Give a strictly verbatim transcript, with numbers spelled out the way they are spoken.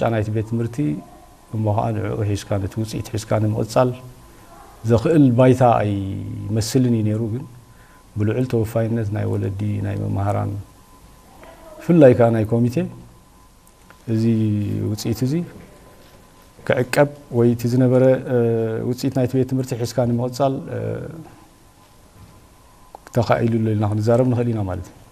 ዋንጫ ናይቲ ቤት ትምህርቲ እሞኻን ሒስካን ትውጽኢት ሒስካን መቕጻል ዘኽእል ባይታ ኣይ መስልኒ ነይሩ ግን ብልዑል ተወፋይነት ናይ ወለዲ ናይ መማሃራን ፍላይ ከዓ ናይ ኮሚቴ እዚ ውጽኢት እዚ كعقب ويتزنبره وصيت نايت بيت تمرتي حسكان مقصال تخايلوا لنا نزارب نخلينا مالتي